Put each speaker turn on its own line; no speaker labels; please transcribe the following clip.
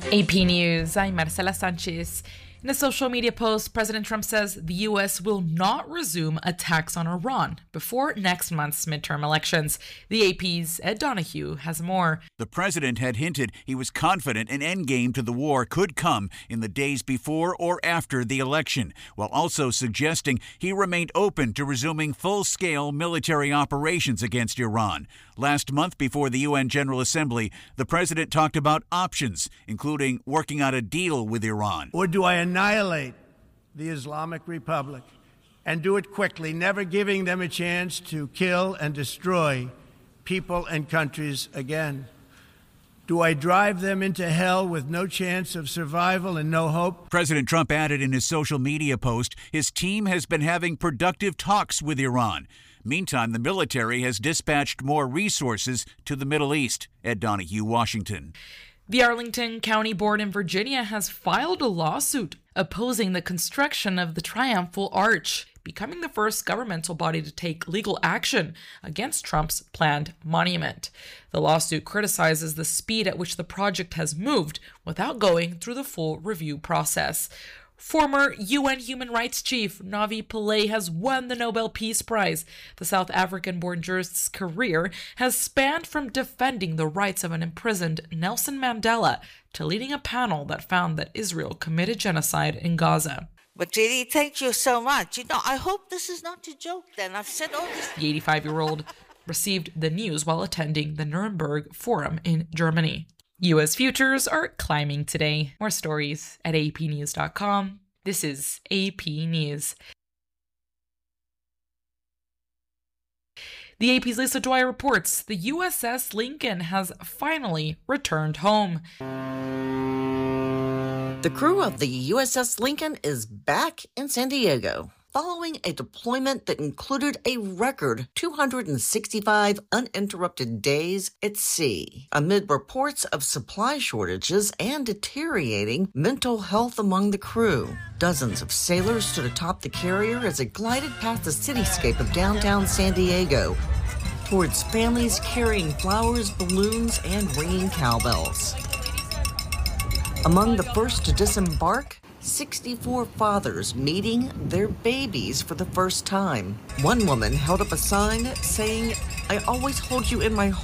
AP News, I'm Marcela Sanchez. In a social media post, President Trump says the U.S. will not resume attacks on Iran before next month's midterm elections. The AP's Ed Donahue has more.
The president had hinted he was confident an endgame to the war could come in the days before or after the election, while also suggesting he remained open to resuming full-scale military operations against Iran. Last month, before the UN General Assembly, the president talked about options, including working out a deal with Iran.
Or do I annihilate the Islamic Republic and do it quickly, never giving them a chance to kill and destroy people and countries again? Do I drive them into hell with no chance of survival and no hope?
President Trump added in his social media post his team has been having productive talks with Iran. Meantime, the military has dispatched more resources to the Middle East. Ed Donahue, Washington.
The Arlington County Board in Virginia has filed a lawsuit opposing the construction of the Triumphal Arch, becoming the first governmental body to take legal action against Trump's planned monument. The lawsuit criticizes the speed at which the project has moved without going through the full review process. Former UN Human Rights Chief Navi Pillay has won the Nobel Peace Prize. The South African-born jurist's career has spanned from defending the rights of an imprisoned Nelson Mandela to leading a panel that found that Israel committed genocide in Gaza.
But really, thank you so much. I hope this is not a joke then. I've said all this.
The 85-year-old received the news while attending the Nuremberg Forum in Germany. U.S. futures are climbing today. More stories at apnews.com. This is AP News. The AP's Lisa Dwyer reports the USS Lincoln has finally returned home.
The crew of the USS Lincoln is back in San Diego, following a deployment that included a record 265 uninterrupted days at sea, amid reports of supply shortages and deteriorating mental health among the crew. Dozens of sailors stood atop the carrier as it glided past the cityscape of downtown San Diego towards families carrying flowers, balloons, and ringing cowbells. Among the first to disembark, 64 fathers meeting their babies for the first time. One woman held up a sign saying, "I always hold you in my